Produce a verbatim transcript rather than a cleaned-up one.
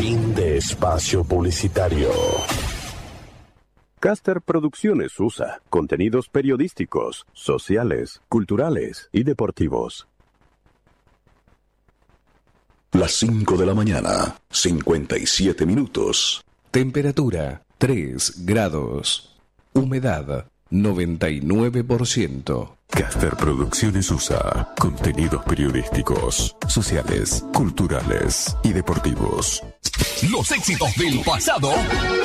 Fin de espacio publicitario. Caster Producciones U S A. Contenidos periodísticos, sociales, culturales y deportivos. Las cinco de la mañana, cincuenta y siete minutos. Temperatura tres grados. Humedad noventa y nueve por ciento. Caster Producciones U S A. Contenidos periodísticos, sociales, culturales y deportivos. Los éxitos del pasado